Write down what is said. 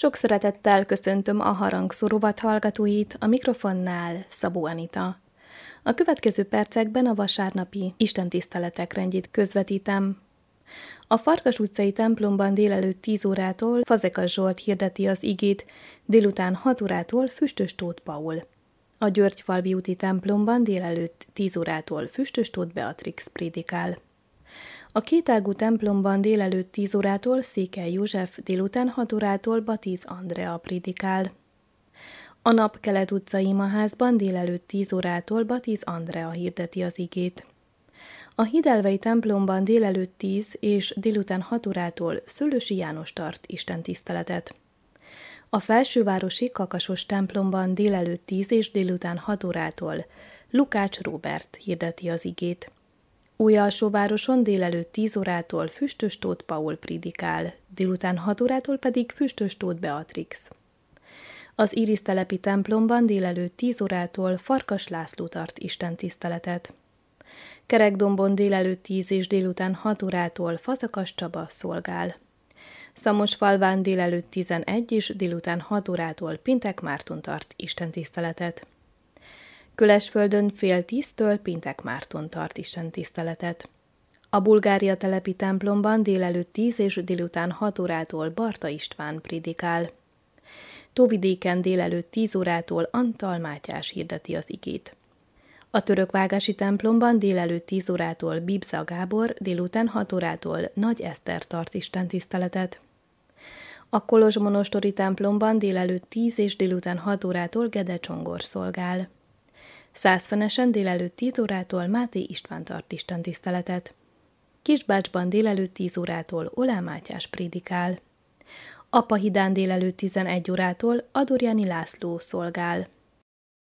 Sok szeretettel köszöntöm a Harangszó rovat hallgatóit, a mikrofonnál Szabó Anita. A következő percekben a vasárnapi istentiszteletek rendjét közvetítem. A Farkas utcai templomban délelőtt 10 órától Fazekas Zsolt hirdeti az igét, délután 6 órától Füstös Tóth Paul. A Györgyfalvi úti templomban délelőtt 10 órától Füstös Tóth Beatrix prédikál. A Kétágú templomban délelőtt 10 órától Székely József, délután 6 órától Batiz Andrea prédikál. A Napkelet utcai imaházban délelőtt 10 órától Batiz Andrea hirdeti az igét. A Hidelvei templomban délelőtt 10 és délután 6 órától Szőlősi János tart istentiszteletet. A Felsővárosi Kakasos templomban délelőtt 10 és délután 6 órától Lukács Róbert hirdeti az igét. Újalsóvároson délelőtt 10 órától Füstös Tóth Paul prédikál, délután 6 órától pedig Füstös Tóth Beatrix. Az Irisztelepi templomban délelőtt 10 órától Farkas László tart istentiszteletet. Kerekdombon délelőtt 10 és délután 6 órától Fazakas Csaba szolgál. Szamosfalván délelőtt 11 és délután 6 órától Pintek Márton tart istentiszteletet. Kölesföldön fél 10-től Pintek Márton tart istentiszteletet. A Bulgária telepi templomban délelőtt 10 és délután 6 órától Barta István prédikál. Tóvidéken délelőtt 10 órától Antal Mátyás hirdeti az igét. A Törökvágási templomban délelőtt 10 órától Bibza Gábor, délután 6 órától Nagy Eszter tart istentiszteletet. A Kolozsmonostori templomban délelőtt 10 és délután 6 órától Gede Csongor szolgál. Szászfenesen délelőtt 10 órától Máté István tart istentiszteletet. Kisbácsban délelőtt 10 órától Olá Mátyás prédikál. Apahidán délelőtt 11 órától Adorjáni László szolgál.